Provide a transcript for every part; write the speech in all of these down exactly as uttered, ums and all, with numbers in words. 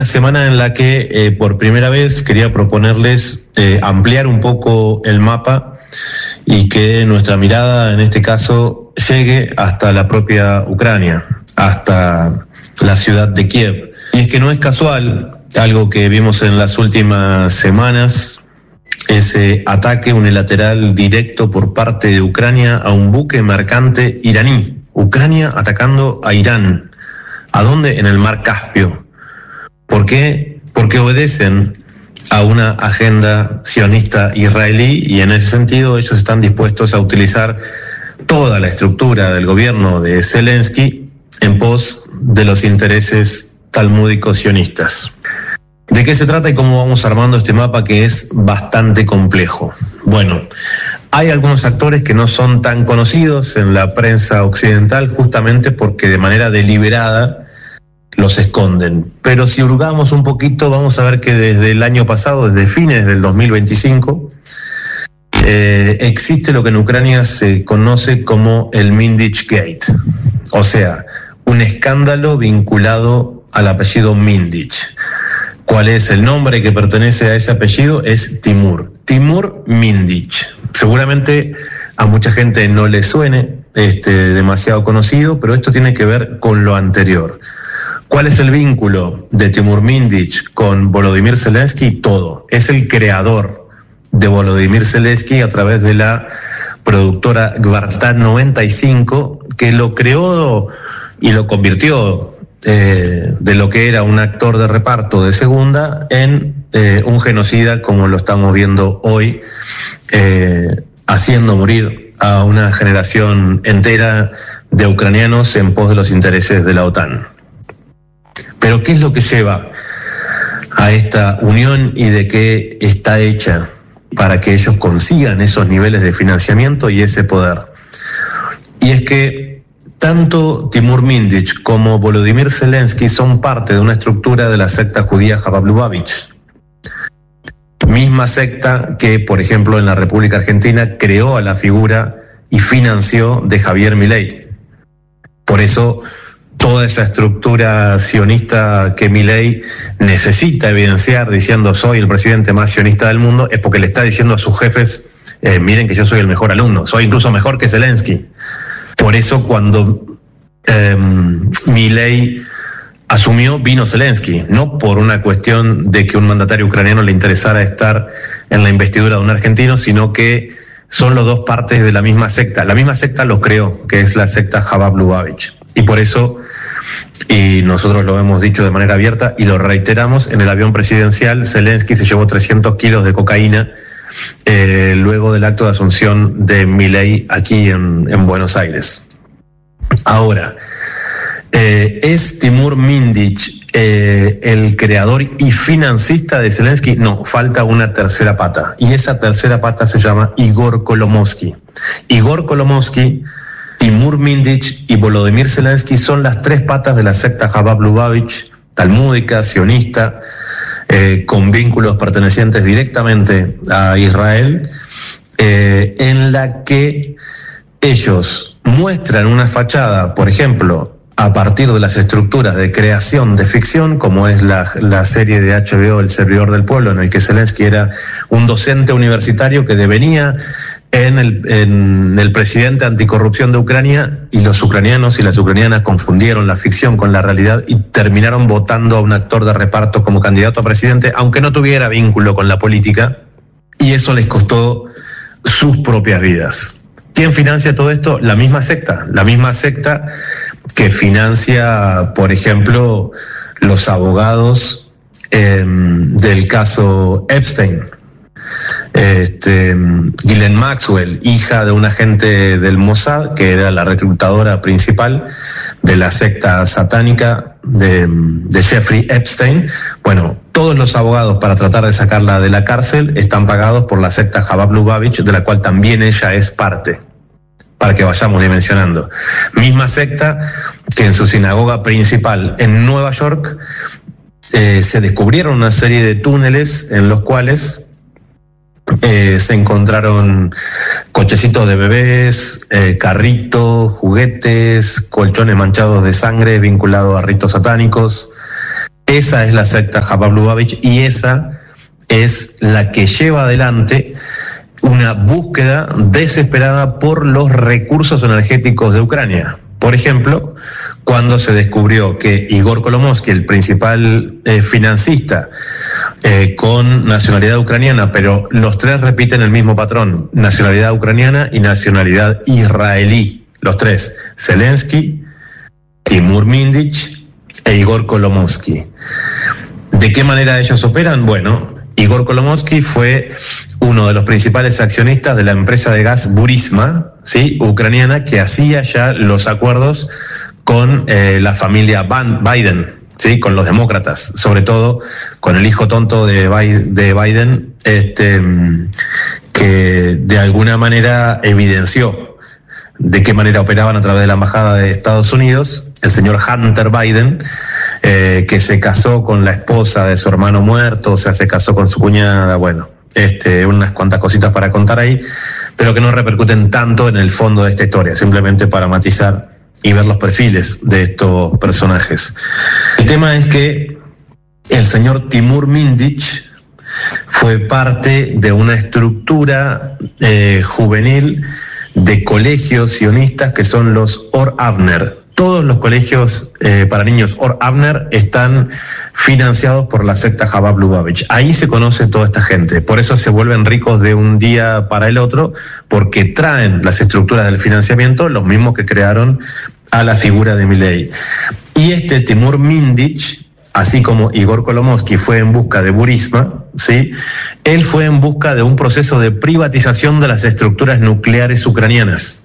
Semana en la que eh, por primera vez quería proponerles eh, ampliar un poco el mapa y que nuestra mirada en este caso llegue hasta la propia Ucrania, hasta la ciudad de Kiev. Y es que no es casual, algo que vimos en las últimas semanas, ese ataque unilateral directo por parte de Ucrania a un buque mercante iraní. Ucrania atacando a Irán. ¿A dónde? En el mar Caspio. ¿Por qué? Porque obedecen a una agenda sionista israelí y en ese sentido ellos están dispuestos a utilizar toda la estructura del gobierno de Zelensky en pos de los intereses talmúdicos sionistas. ¿De qué se trata y cómo vamos armando este mapa que es bastante complejo? Bueno, hay algunos actores que no son tan conocidos en la prensa occidental justamente porque de manera deliberada los esconden. Pero si hurgamos un poquito vamos a ver que desde el año pasado, desde fines del dos mil veinticinco, eh, existe lo que en Ucrania se conoce como el Mindich Gate, o sea, un escándalo vinculado al apellido Mindich. ¿Cuál es el nombre que pertenece a ese apellido? Es Timur. Timur Mindich. Seguramente a mucha gente no le suene este, demasiado conocido, pero esto tiene que ver con lo anterior. ¿Cuál es el vínculo de Timur Mindich con Volodymyr Zelensky? Todo. Es el creador de Volodymyr Zelensky a través de la productora Gvartat noventa y cinco, que lo creó y lo convirtió eh, de lo que era un actor de reparto de segunda en eh, un genocida, como lo estamos viendo hoy, eh, haciendo morir a una generación entera de ucranianos en pos de los intereses de la OTAN. Pero ¿qué es lo que lleva a esta unión y de qué está hecha para que ellos consigan esos niveles de financiamiento y ese poder? Y es que tanto Timur Mindich como Volodymyr Zelensky son parte de una estructura de la secta judía Chabad Lubavitch. Misma secta que, por ejemplo, en la República Argentina creó a la figura y financió de Javier Milei. Por eso toda esa estructura sionista que Milei necesita evidenciar diciendo soy el presidente más sionista del mundo es porque le está diciendo a sus jefes eh, miren que yo soy el mejor alumno, soy incluso mejor que Zelensky. Por eso cuando eh, Milei asumió vino Zelensky, no por una cuestión de que un mandatario ucraniano le interesara estar en la investidura de un argentino, sino que son los dos partes de la misma secta. La misma secta los creó, que es la secta Chabad Lubavitch. Y por eso, y nosotros lo hemos dicho de manera abierta y lo reiteramos, en el avión presidencial Zelensky se llevó trescientos kilos de cocaína eh, luego del acto de asunción de Milei aquí en, en Buenos Aires. Ahora, eh, ¿es Timur Mindich eh, el creador y financista de Zelensky? No, falta una tercera pata. Y esa tercera pata se llama Igor Kolomoisky. Igor Kolomoisky, Timur Mindich y Volodymyr Zelensky son las tres patas de la secta Chabad Lubavitch, talmúdica, sionista, eh, con vínculos pertenecientes directamente a Israel, eh, en la que ellos muestran una fachada, por ejemplo, a partir de las estructuras de creación de ficción, como es la, la serie de H B O El Servidor del Pueblo, en el que Zelensky era un docente universitario que devenía en el, en el presidente anticorrupción de Ucrania, y los ucranianos y las ucranianas confundieron la ficción con la realidad y terminaron votando a un actor de reparto como candidato a presidente, aunque no tuviera vínculo con la política, y eso les costó sus propias vidas. ¿Quién financia todo esto? La misma secta, la misma secta que financia, por ejemplo, los abogados eh, del caso Epstein. Este, Ghislaine Maxwell, hija de un agente del Mossad, que era la reclutadora principal de la secta satánica de, de Jeffrey Epstein. Bueno, todos los abogados para tratar de sacarla de la cárcel están pagados por la secta Chabad Lubavitch, de la cual también ella es parte, para que vayamos dimensionando. Misma secta que en su sinagoga principal en Nueva York eh, se descubrieron una serie de túneles en los cuales Eh, se encontraron cochecitos de bebés, eh, carritos, juguetes, colchones manchados de sangre vinculados a ritos satánicos, Esa es la secta Chabad-Lubavitch y esa es la que lleva adelante una búsqueda desesperada por los recursos energéticos de Ucrania. Por ejemplo, cuando se descubrió que Igor Kolomoisky, el principal eh, financista eh, con nacionalidad ucraniana, pero los tres repiten el mismo patrón, nacionalidad ucraniana y nacionalidad israelí, los tres, Zelensky, Timur Mindich e Igor Kolomoisky. ¿De qué manera ellos operan? Bueno, Igor Kolomoisky fue uno de los principales accionistas de la empresa de gas Burisma, ¿sí?, ucraniana, que hacía ya los acuerdos con eh, la familia Van Biden, ¿sí?, con los demócratas, sobre todo con el hijo tonto de Biden, este, que de alguna manera evidenció de qué manera operaban a través de la embajada de Estados Unidos, el señor Hunter Biden, eh, que se casó con la esposa de su hermano muerto, o sea, se casó con su cuñada, bueno, este, unas cuantas cositas para contar ahí, pero que no repercuten tanto en el fondo de esta historia, simplemente para matizar y ver los perfiles de estos personajes. El tema es que el señor Timur Mindich fue parte de una estructura eh, juvenil de colegios sionistas que son los Or Avner. Todos los colegios eh, para niños Or Avner están financiados por la secta Chabad-Lubavitch. Ahí se conoce toda esta gente. Por eso se vuelven ricos de un día para el otro, porque traen las estructuras del financiamiento los mismos que crearon a la figura de Milei. Y este Timur Mindich, así como Igor Kolomoisky fue en busca de Burisma, ¿sí?, él fue en busca de un proceso de privatización de las estructuras nucleares ucranianas.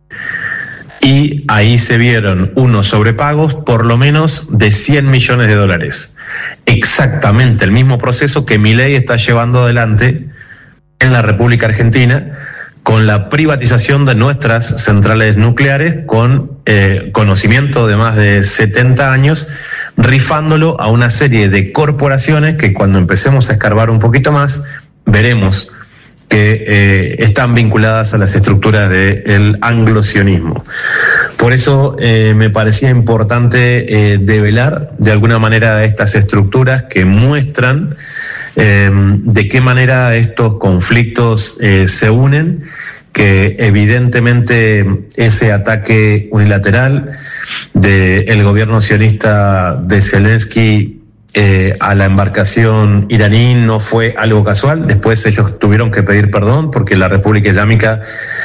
Y ahí se vieron unos sobrepagos por lo menos de cien millones de dólares. Exactamente el mismo proceso que Milei está llevando adelante en la República Argentina con la privatización de nuestras centrales nucleares, con eh, conocimiento de más de setenta años, rifándolo a una serie de corporaciones que cuando empecemos a escarbar un poquito más, veremos que eh, están vinculadas a las estructuras del anglosionismo. Por eso eh, me parecía importante eh, develar de alguna manera estas estructuras que muestran eh, de qué manera estos conflictos eh, se unen, que evidentemente ese ataque unilateral del gobierno sionista de Zelensky Eh, a la embarcación iraní no fue algo casual. Después ellos tuvieron que pedir perdón porque la República Islámica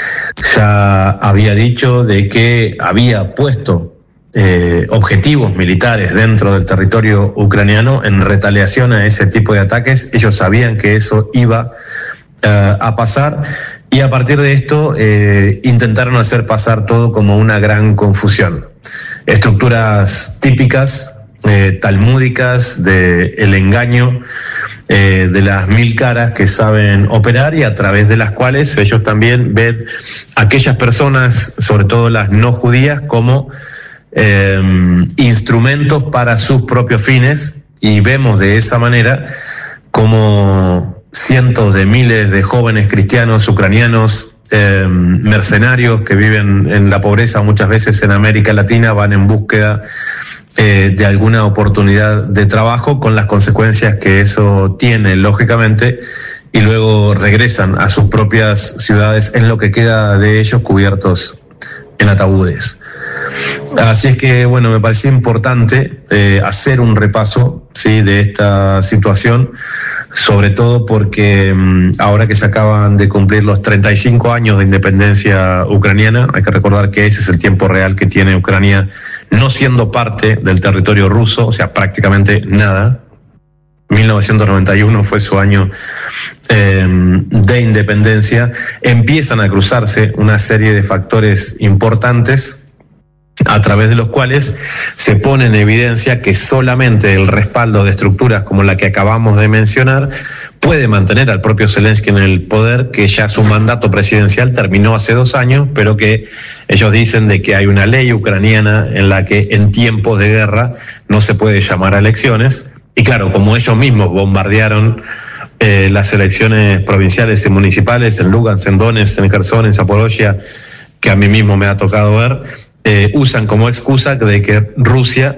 ya había dicho de que había puesto eh, objetivos militares dentro del territorio ucraniano en retaliación a ese tipo de ataques. Ellos sabían que eso iba eh, a pasar y a partir de esto eh, intentaron hacer pasar todo como una gran confusión. Estructuras típicas Eh, talmúdicas de el engaño, eh, de las mil caras que saben operar y a través de las cuales ellos también ven a aquellas personas, sobre todo las no judías, como eh, instrumentos para sus propios fines, y vemos de esa manera como cientos de miles de jóvenes cristianos ucranianos, Eh, mercenarios que viven en la pobreza muchas veces en América Latina, van en búsqueda eh, de alguna oportunidad de trabajo, con las consecuencias que eso tiene, lógicamente, y luego regresan a sus propias ciudades en lo que queda de ellos cubiertos en ataúdes. Así es que, bueno, me parecía importante eh, hacer un repaso, ¿sí?, de esta situación, sobre todo porque um, ahora que se acaban de cumplir los treinta y cinco años de independencia ucraniana, hay que recordar que ese es el tiempo real que tiene Ucrania, no siendo parte del territorio ruso, o sea, prácticamente nada. mil novecientos noventa y uno fue su año eh, de independencia. Empiezan a cruzarse una serie de factores importantes a través de los cuales se pone en evidencia que solamente el respaldo de estructuras como la que acabamos de mencionar puede mantener al propio Zelensky en el poder, que ya su mandato presidencial terminó hace dos años, pero que ellos dicen de que hay una ley ucraniana en la que en tiempos de guerra no se puede llamar a elecciones. Y claro, como ellos mismos bombardearon eh, las elecciones provinciales y municipales en Lugansk, en Donetsk, en Jersón, en Zaporozhia, que a mí mismo me ha tocado ver, eh, usan como excusa de que Rusia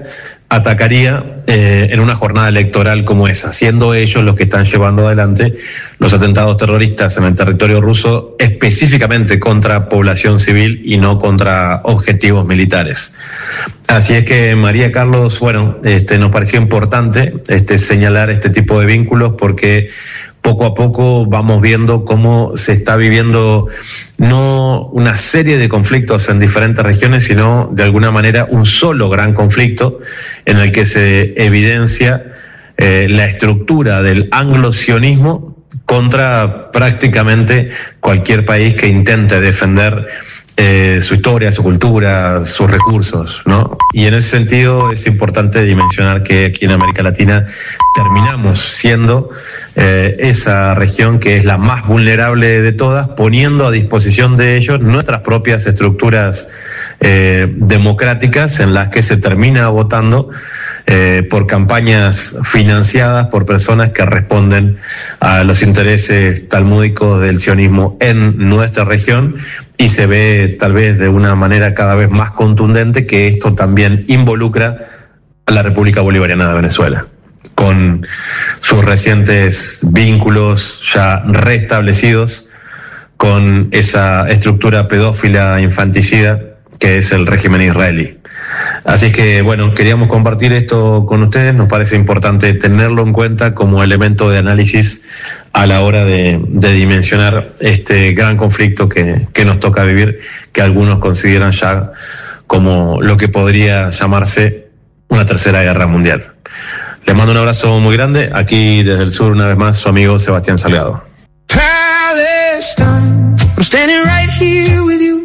atacaría eh, en una jornada electoral como esa, siendo ellos los que están llevando adelante los atentados terroristas en el territorio ruso, específicamente contra población civil y no contra objetivos militares. Así es que, María Carlos, bueno, este, nos pareció importante este, señalar este tipo de vínculos porque poco a poco vamos viendo cómo se está viviendo no una serie de conflictos en diferentes regiones, sino de alguna manera un solo gran conflicto en el que se evidencia eh, la estructura del anglo-sionismo contra prácticamente cualquier país que intente defender eh, su historia, su cultura, sus recursos, ¿no? Y en ese sentido es importante dimensionar que aquí en América Latina terminamos siendo eh, esa región que es la más vulnerable de todas, poniendo a disposición de ellos nuestras propias estructuras eh, democráticas en las que se termina votando eh, por campañas financiadas por personas que responden a los intereses talmúdicos del sionismo en nuestra región, y se ve tal vez de una manera cada vez más contundente que esto también involucra a la República Bolivariana de Venezuela, con sus recientes vínculos ya restablecidos con esa estructura pedófila infanticida que es el régimen israelí. Así que, bueno, queríamos compartir esto con ustedes. Nos parece importante tenerlo en cuenta como elemento de análisis a la hora de, de dimensionar este gran conflicto que, que nos toca vivir, que algunos consideran ya como lo que podría llamarse una tercera guerra mundial. Les mando un abrazo muy grande. Aquí desde el sur, una vez más, su amigo Sebastián Salgado. Palestine, I'm standing right here with you.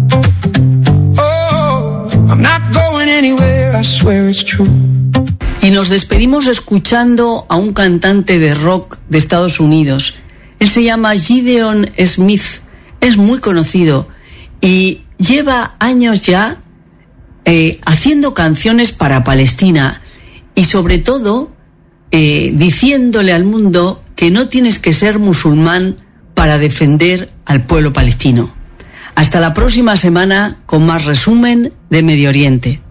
Oh, I'm not going anywhere, I swear it's true. Y nos despedimos escuchando a un cantante de rock de Estados Unidos. Él se llama Gideon Smith, es muy conocido y lleva años ya eh, haciendo canciones para Palestina y sobre todo eh, diciéndole al mundo que no tienes que ser musulmán para defender al pueblo palestino. Hasta la próxima semana con más resumen de Medio Oriente.